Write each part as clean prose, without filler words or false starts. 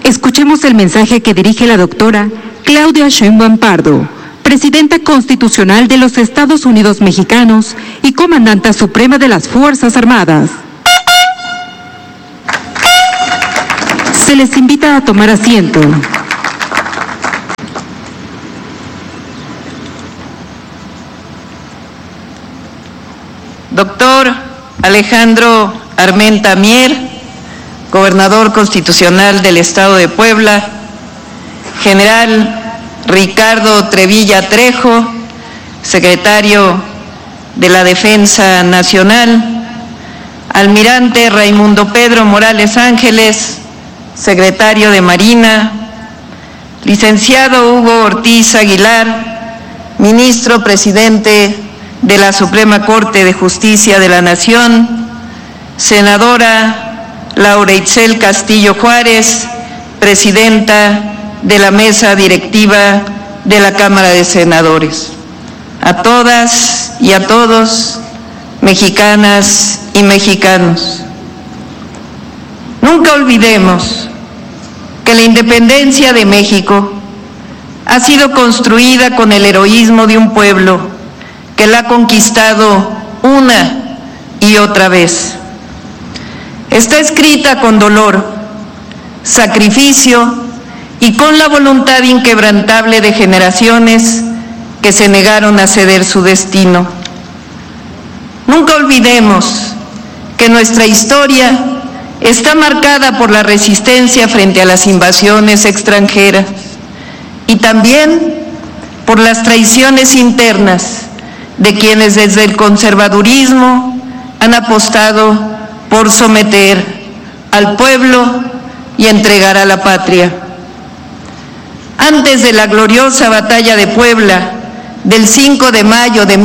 Escuchemos el mensaje que dirige la doctora Claudia Sheinbaum Pardo, presidenta constitucional de los Estados Unidos Mexicanos y comandanta suprema de las Fuerzas Armadas. Se les invita a tomar asiento. Doctor Alejandro Armenta Mier, gobernador constitucional del Estado de Puebla, General Ricardo Trevilla Trejo, secretario de la Defensa Nacional, Almirante Raimundo Pedro Morales Ángeles, secretario de Marina, licenciado Hugo Ortiz Aguilar, ministro presidente de la Suprema Corte de Justicia de la Nación, senadora Laura Itzel Castillo Juárez, presidenta de la mesa directiva de la Cámara de Senadores. A todas y a todos, mexicanas y mexicanos, nunca olvidemos que la independencia de México ha sido construida con el heroísmo de un pueblo que la ha conquistado una y otra vez. Está escrita con dolor, sacrificio y con la voluntad inquebrantable de generaciones que se negaron a ceder su destino. Nunca olvidemos que nuestra historia está marcada por la resistencia frente a las invasiones extranjeras y también por las traiciones internas de quienes desde el conservadurismo han apostado por someter al pueblo y entregar a la patria. Antes de la gloriosa batalla de Puebla del 5 de mayo de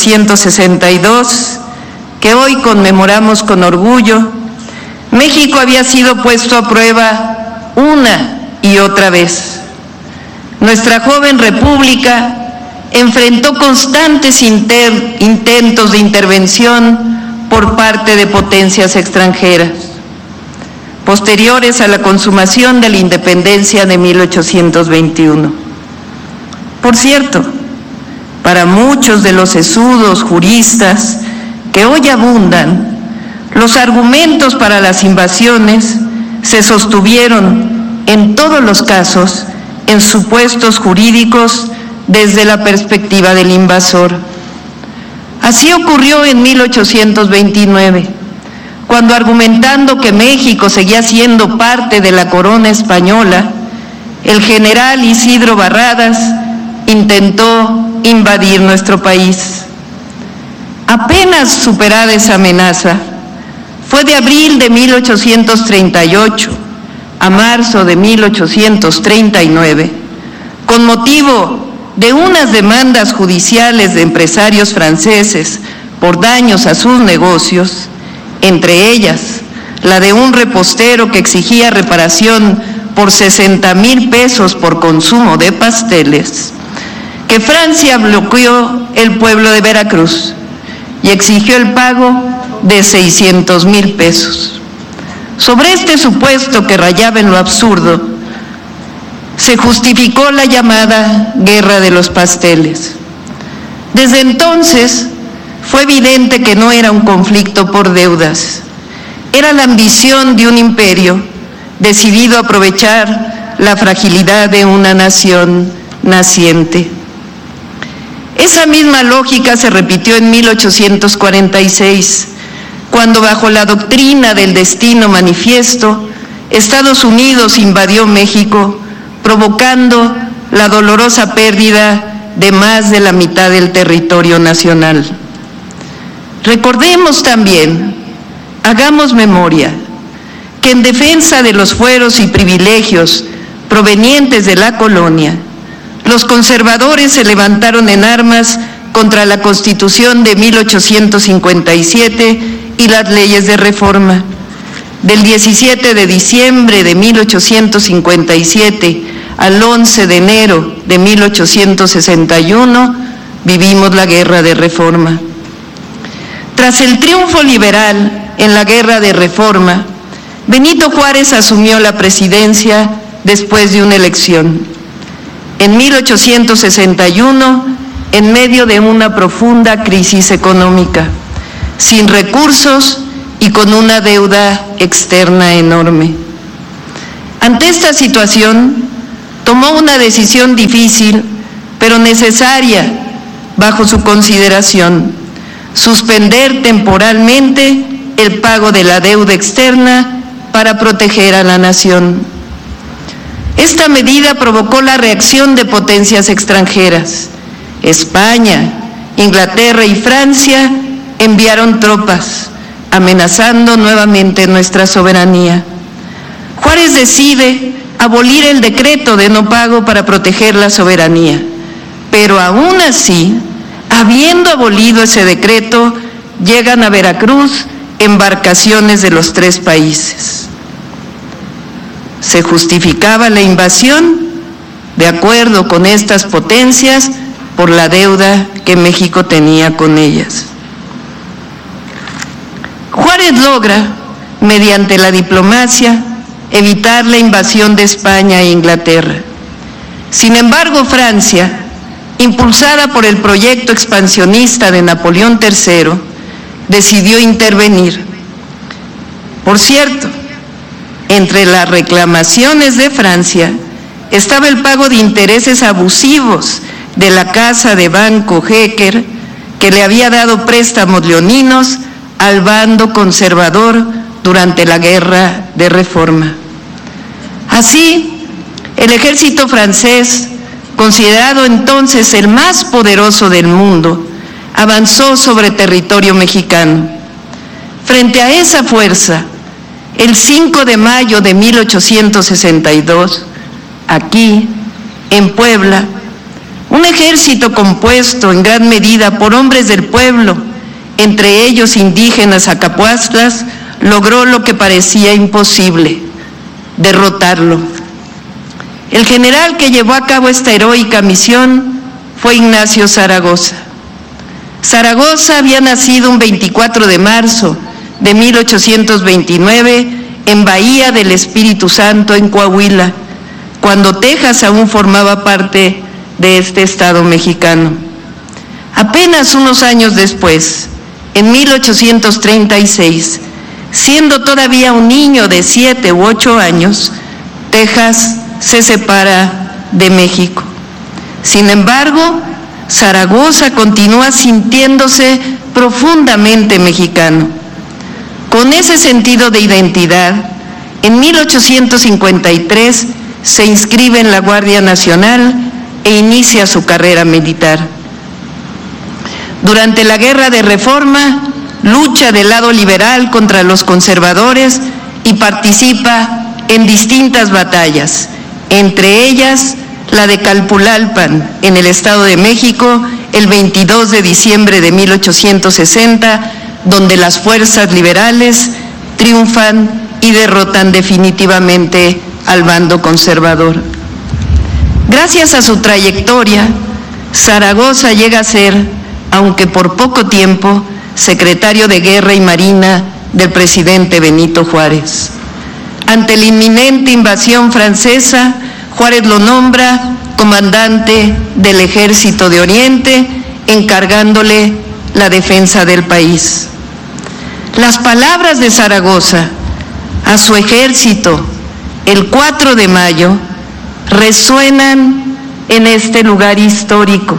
1862, que hoy conmemoramos con orgullo, México había sido puesto a prueba una y otra vez. Nuestra joven república enfrentó constantes intentos de intervención por parte de potencias extranjeras, posteriores a la consumación de la independencia de 1821. Por cierto, para muchos de los sesudos juristas que hoy abundan, los argumentos para las invasiones se sostuvieron en todos los casos en supuestos jurídicos desde la perspectiva del invasor. Así ocurrió en 1829, cuando argumentando que México seguía siendo parte de la corona española, el general Isidro Barradas intentó invadir nuestro país. Apenas superada esa amenaza, fue de abril de 1838 a marzo de 1839, con motivo de unas demandas judiciales de empresarios franceses por daños a sus negocios, entre ellas la de un repostero que exigía reparación por 60,000 pesos por consumo de pasteles, que Francia bloqueó el pueblo de Veracruz y exigió el pago de 600,000 pesos. Sobre este supuesto que rayaba en lo absurdo, se justificó la llamada Guerra de los Pasteles. Desde entonces fue evidente que no era un conflicto por deudas, era la ambición de un imperio decidido a aprovechar la fragilidad de una nación naciente. Esa misma lógica se repitió en 1846, cuando bajo la doctrina del destino manifiesto, Estados Unidos invadió México, provocando la dolorosa pérdida de más de la mitad del territorio nacional. Recordemos también, hagamos memoria, que en defensa de los fueros y privilegios provenientes de la colonia, los conservadores se levantaron en armas contra la Constitución de 1857 y las leyes de reforma. Del 17 de diciembre de 1857 al 11 de enero de 1861 vivimos la Guerra de Reforma. Tras el triunfo liberal en la Guerra de Reforma, Benito Juárez asumió la presidencia después de una elección. En 1861, en medio de una profunda crisis económica, sin recursos y con una deuda externa enorme. Ante esta situación, tomó una decisión difícil, pero necesaria bajo su consideración: suspender temporalmente el pago de la deuda externa para proteger a la nación. Esta medida provocó la reacción de potencias extranjeras. España, Inglaterra y Francia enviaron tropas, amenazando nuevamente nuestra soberanía. Juárez decide abolir el decreto de no pago para proteger la soberanía, pero aún así, habiendo abolido ese decreto, llegan a Veracruz embarcaciones de los 3 países. Se justificaba la invasión, de acuerdo con estas potencias, por la deuda que México tenía con ellas. Juárez logra, mediante la diplomacia, evitar la invasión de España e Inglaterra. Sin embargo, Francia, impulsada por el proyecto expansionista de Napoleón III, decidió intervenir. Por cierto, entre las reclamaciones de Francia estaba el pago de intereses abusivos de la casa de banco Hecker, que le había dado préstamos leoninos al bando conservador durante la Guerra de Reforma. Así, el ejército francés, considerado entonces el más poderoso del mundo, avanzó sobre territorio mexicano. Frente a esa fuerza, el 5 de mayo de 1862, aquí, en Puebla, un ejército compuesto en gran medida por hombres del pueblo, entre ellos indígenas acapuastlas, logró lo que parecía imposible: derrotarlo. El general que llevó a cabo esta heroica misión fue Ignacio Zaragoza. Zaragoza había nacido un 24 de marzo de 1829 en Bahía del Espíritu Santo, en Coahuila, cuando Texas aún formaba parte de este estado mexicano. Apenas unos años después, en 1836, siendo todavía un niño de 7 u 8 años, Texas se separa de México. Sin embargo, Zaragoza continúa sintiéndose profundamente mexicano. Con ese sentido de identidad, en 1853 se inscribe en la Guardia Nacional e inicia su carrera militar. Durante la Guerra de Reforma, lucha del lado liberal contra los conservadores y participa en distintas batallas, entre ellas la de Calpulalpan, en el Estado de México, el 22 de diciembre de 1860, donde las fuerzas liberales triunfan y derrotan definitivamente al bando conservador. Gracias a su trayectoria, Zaragoza llega a ser, aunque por poco tiempo, secretario de Guerra y Marina del presidente Benito Juárez. Ante la inminente invasión francesa, Juárez lo nombra comandante del Ejército de Oriente, encargándole la defensa del país. Las palabras de Zaragoza a su ejército el 4 de mayo resuenan en este lugar histórico.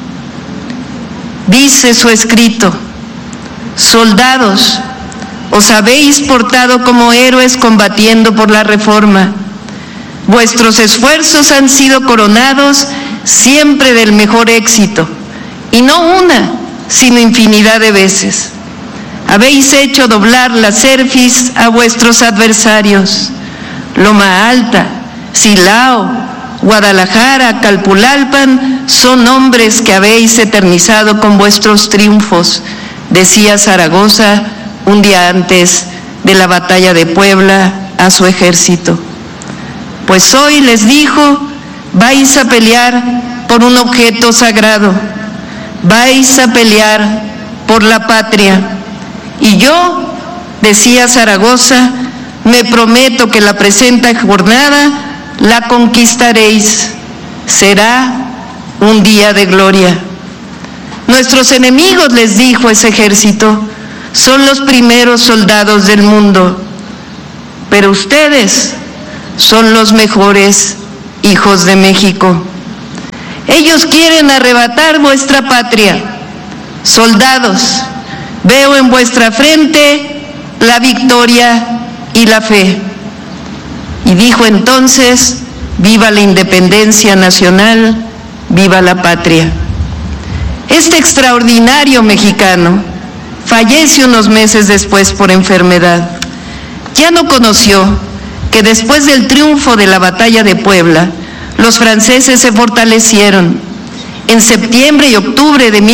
Dice su escrito: soldados, os habéis portado como héroes combatiendo por la Reforma. Vuestros esfuerzos han sido coronados siempre del mejor éxito, y no una, sino infinidad de veces. Habéis hecho doblar la cerviz a vuestros adversarios. Loma Alta, Silao, Guadalajara, Calpulalpan son nombres que habéis eternizado con vuestros triunfos, decía Zaragoza un día antes de la batalla de Puebla a su ejército. Pues hoy, les dijo, vais a pelear por un objeto sagrado, vais a pelear por la patria. Y yo, decía Zaragoza, me prometo que la presente jornada la conquistaréis, será un día de gloria. Nuestros enemigos, les dijo ese ejército, son los primeros soldados del mundo, pero ustedes son los mejores hijos de México. Ellos quieren arrebatar vuestra patria. Soldados, veo en vuestra frente la victoria y la fe. Y dijo entonces, viva la independencia nacional, viva la patria. Este extraordinario mexicano fallece unos meses después por enfermedad. Ya no conoció que después del triunfo de la batalla de Puebla, los franceses se fortalecieron. En septiembre y octubre de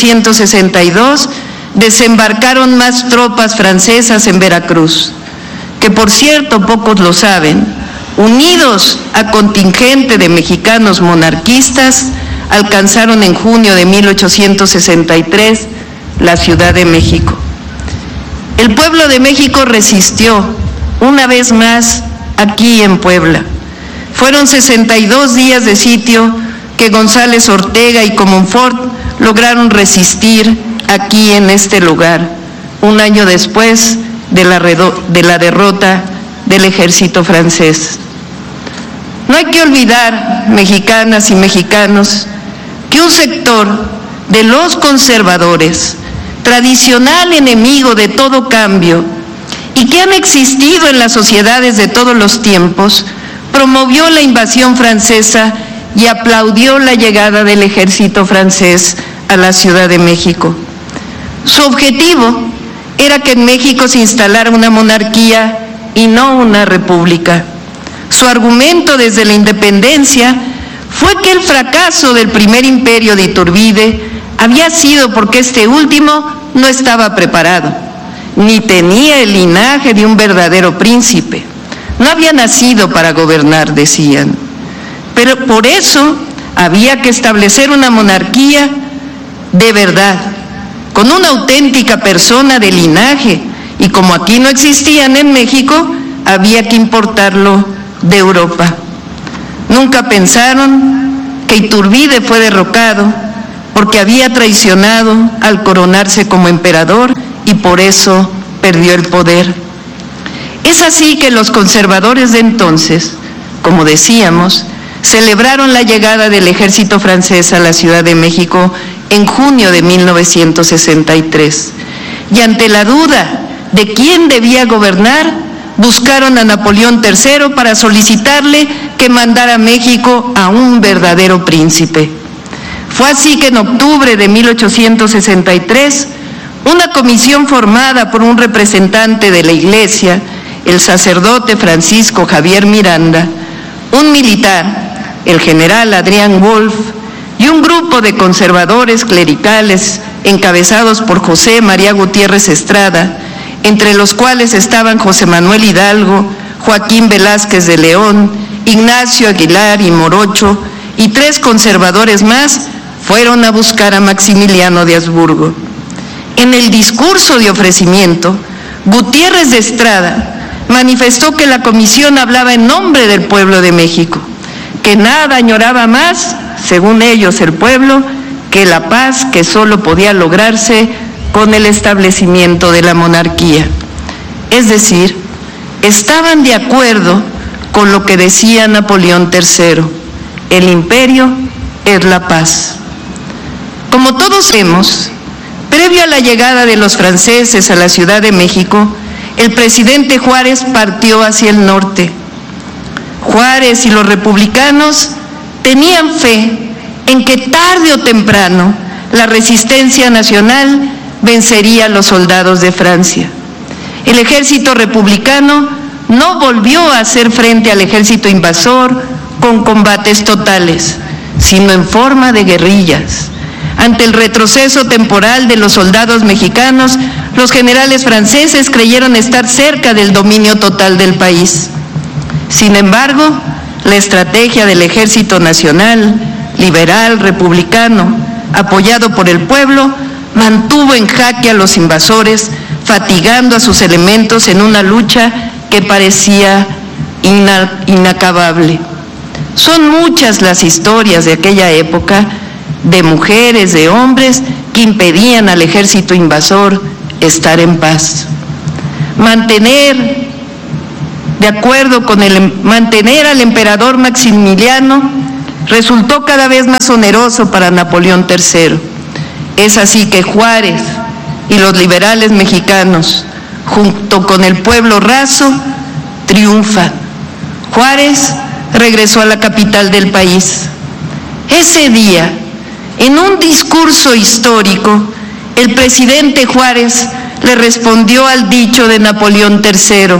1862 desembarcaron más tropas francesas en Veracruz, que por cierto pocos lo saben, unidos a contingente de mexicanos monarquistas, alcanzaron en junio de 1863 la Ciudad de México. El pueblo de México resistió una vez más aquí en Puebla. Fueron 62 días de sitio que González Ortega y Comonfort lograron resistir aquí en este lugar, un año después de la derrota del ejército francés. No hay que olvidar, mexicanas y mexicanos, que un sector de los conservadores, tradicional enemigo de todo cambio y que han existido en las sociedades de todos los tiempos, promovió la invasión francesa y aplaudió la llegada del ejército francés a la Ciudad de México. Su objetivo era que en México se instalara una monarquía y no una república. Su argumento desde la independencia fue que el fracaso del primer imperio de Iturbide había sido porque este último no estaba preparado, ni tenía el linaje de un verdadero príncipe. No había nacido para gobernar, decían. Pero por eso había que establecer una monarquía de verdad, con una auténtica persona de linaje, y como aquí no existían en México, había que importarlo de Europa. Nunca pensaron que Iturbide fue derrocado porque había traicionado al coronarse como emperador y por eso perdió el poder. Es así que los conservadores de entonces, como decíamos, celebraron la llegada del ejército francés a la Ciudad de México en junio de 1963. Y ante la duda de quién debía gobernar, buscaron a Napoleón III para solicitarle que mandara a México a un verdadero príncipe. Fue así que en octubre de 1863, una comisión formada por un representante de la Iglesia, el sacerdote Francisco Javier Miranda, un militar, el general Adrián Wolf, y un grupo de conservadores clericales encabezados por José María Gutiérrez Estrada, entre los cuales estaban José Manuel Hidalgo, Joaquín Velázquez de León, Ignacio Aguilar y Morocho, y 3 conservadores más, fueron a buscar a Maximiliano de Habsburgo. En el discurso de ofrecimiento, Gutiérrez de Estrada manifestó que la comisión hablaba en nombre del pueblo de México, que nada añoraba más, según ellos el pueblo, que la paz que solo podía lograrse con el establecimiento de la monarquía. Es decir, estaban de acuerdo con lo que decía Napoleón III, el imperio es la paz. Como todos sabemos, previo a la llegada de los franceses a la Ciudad de México, el presidente Juárez partió hacia el norte. Juárez y los republicanos tenían fe en que tarde o temprano la resistencia nacional vencería a los soldados de Francia. El ejército republicano no volvió a hacer frente al ejército invasor con combates totales, sino en forma de guerrillas. Ante el retroceso temporal de los soldados mexicanos, los generales franceses creyeron estar cerca del dominio total del país. Sin embargo, la estrategia del Ejército Nacional, liberal, republicano, apoyado por el pueblo, mantuvo en jaque a los invasores, fatigando a sus elementos en una lucha que parecía inacabable. Son muchas las historias de aquella época, de mujeres, de hombres, que impedían al ejército invasor estar en paz. Mantener al emperador Maximiliano resultó cada vez más oneroso para Napoleón III. Es así que Juárez y los liberales mexicanos, junto con el pueblo raso, triunfan. Juárez regresó a la capital del país. Ese día, en un discurso histórico, el presidente Juárez le respondió al dicho de Napoleón III.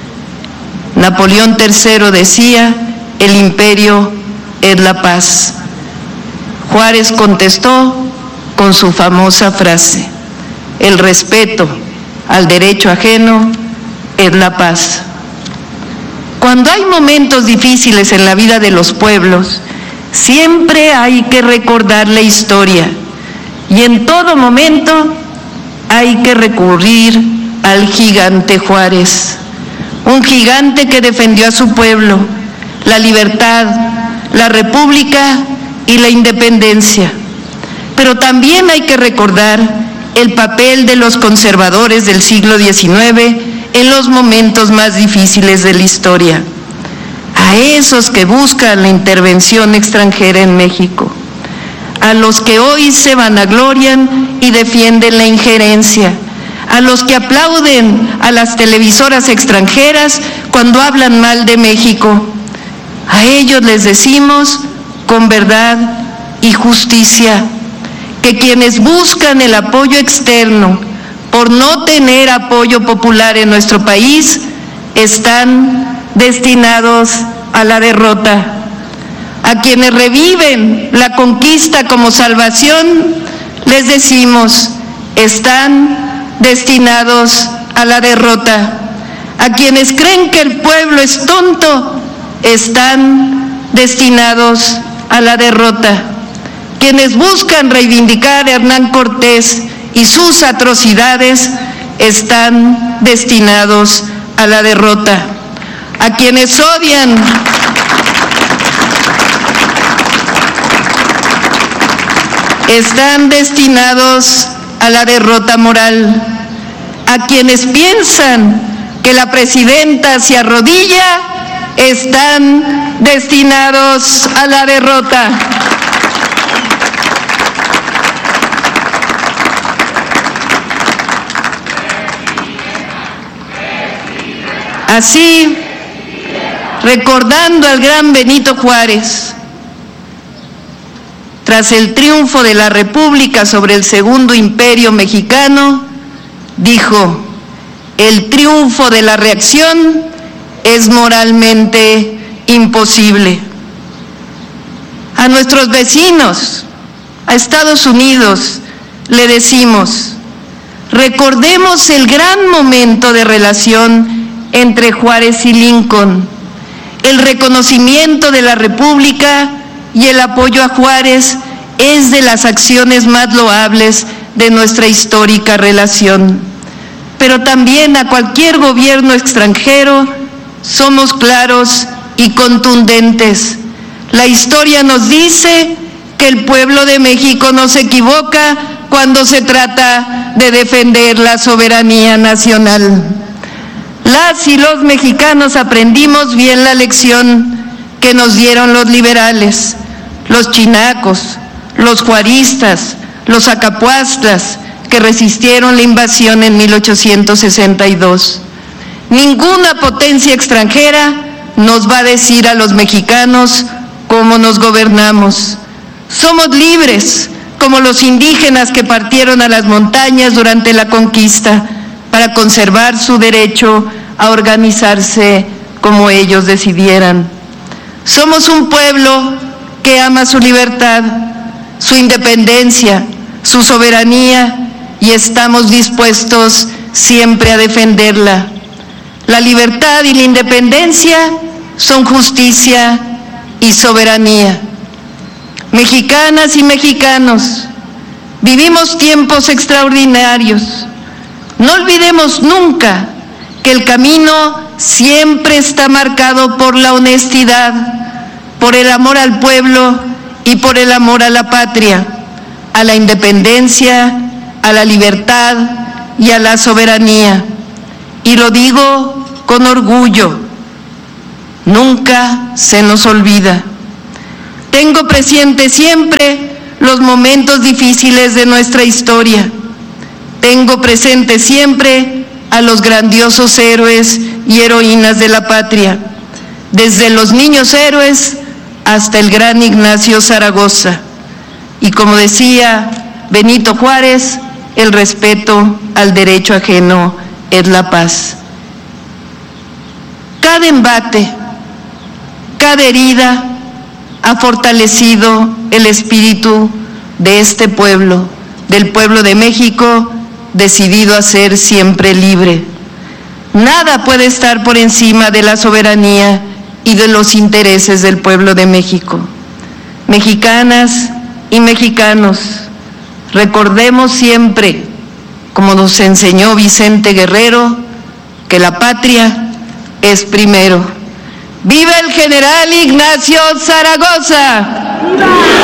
Napoleón III decía: el imperio es la paz. Juárez contestó con su famosa frase: el respeto al derecho ajeno es la paz. Cuando hay momentos difíciles en la vida de los pueblos, siempre hay que recordar la historia, y en todo momento hay que recurrir al gigante Juárez, un gigante que defendió a su pueblo, la libertad, la república y la independencia. Pero también hay que recordar el papel de los conservadores del siglo XIX en los momentos más difíciles de la historia, a esos que buscan la intervención extranjera en México, a los que hoy se vanaglorian y defienden la injerencia, a los que aplauden a las televisoras extranjeras cuando hablan mal de México. A ellos les decimos con verdad y justicia que quienes buscan el apoyo externo por no tener apoyo popular en nuestro país están destinados a la derrota. A quienes reviven la conquista como salvación, les decimos, están destinados a la derrota. A quienes creen que el pueblo es tonto, están destinados a la derrota. Quienes buscan reivindicar a Hernán Cortés y sus atrocidades están destinados a la derrota. A quienes odian están destinados a la derrota moral. A quienes piensan que la presidenta se arrodilla están destinados a la derrota. Así, recordando al gran Benito Juárez, tras el triunfo de la República sobre el Segundo Imperio Mexicano, dijo: el triunfo de la reacción es moralmente imposible. A nuestros vecinos, a Estados Unidos, le decimos: recordemos el gran momento de relación entre Juárez y Lincoln, el reconocimiento de la República y el apoyo a Juárez es de las acciones más loables de nuestra histórica relación. Pero también a cualquier gobierno extranjero somos claros y contundentes. La historia nos dice que el pueblo de México no se equivoca cuando se trata de defender la soberanía nacional. Las y los mexicanos aprendimos bien la lección que nos dieron los liberales, los chinacos, los juaristas, los acapuastlas, que resistieron la invasión en 1862. Ninguna potencia extranjera nos va a decir a los mexicanos cómo nos gobernamos. Somos libres, como los indígenas que partieron a las montañas durante la conquista para conservar su derecho a organizarse como ellos decidieran. Somos un pueblo que ama su libertad, su independencia, su soberanía, y estamos dispuestos siempre a defenderla. La libertad y la independencia son justicia y soberanía. Mexicanas y mexicanos, vivimos tiempos extraordinarios. No olvidemos nunca que el camino siempre está marcado por la honestidad, por el amor al pueblo y por el amor a la patria, a la independencia, a la libertad y a la soberanía. Y lo digo con orgullo, nunca se nos olvida. Tengo presente siempre los momentos difíciles de nuestra historia. Tengo presente siempre a los grandiosos héroes y heroínas de la patria, desde los niños héroes hasta el gran Ignacio Zaragoza. Y como decía Benito Juárez, el respeto al derecho ajeno es la paz. Cada embate, cada herida ha fortalecido el espíritu de este pueblo, del pueblo de México, decidido a ser siempre libre. Nada puede estar por encima de la soberanía y de los intereses del pueblo de México. Mexicanas y mexicanos, recordemos siempre, como nos enseñó Vicente Guerrero, que la patria es primero. ¡Viva el general Ignacio Zaragoza! ¡Viva!